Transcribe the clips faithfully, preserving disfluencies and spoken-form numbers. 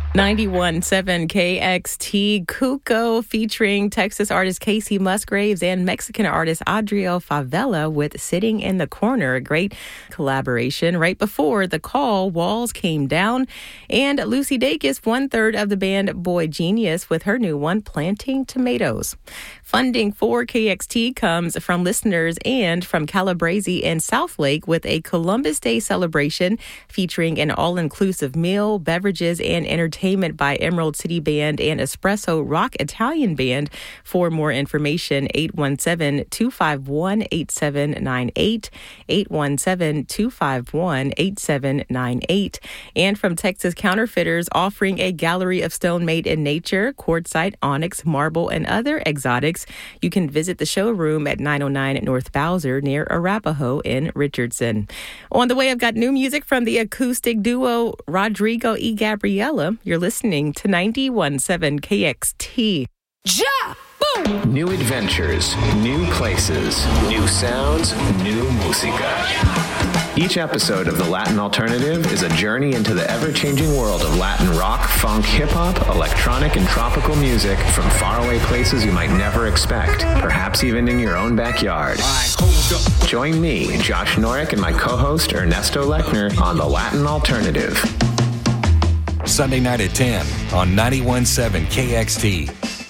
ninety-one point seven K X T, Cuco featuring Texas artist Casey Musgraves and Mexican artist Adriel Favela with Sitting in the Corner, a great collaboration. Right before The Call, Walls Came Down, and Lucy Dacus, one-third of the band Boy Genius, with her new one, Planting Tomatoes. Funding for K X T comes from listeners and from Calabrese and Southlake with a Columbus Day celebration featuring an all-inclusive meal, beverages, and entertainment by Emerald City Band and Espresso Rock Italian Band. For more information, eight one seven, two five one, eight seven nine eight, eight one seven, two five one, eight seven nine eight. And from Texas Counterfeiters, offering a gallery of stone made in nature, quartzite, onyx, marble, and other exotics. You can visit the showroom at nine oh nine North Bowser near Arapahoe in Richardson. On the way, I've got new music from the acoustic duo Rodrigo y Gabriela. You're listening to ninety-one point seven K X T. Ja! Boom! New adventures, new places, new sounds, new música. Each episode of The Latin Alternative is a journey into the ever-changing world of Latin rock, funk, hip-hop, electronic, and tropical music from faraway places you might never expect, perhaps even in your own backyard. Join me, Josh Norick, and my co-host Ernesto Lechner on The Latin Alternative. Sunday night at ten on ninety-one point seven K X T.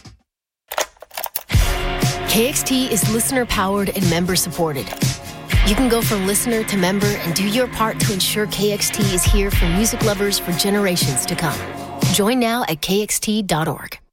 K X T is listener-powered and member-supported. You can go from listener to member and do your part to ensure K X T is here for music lovers for generations to come. Join now at K X T dot org.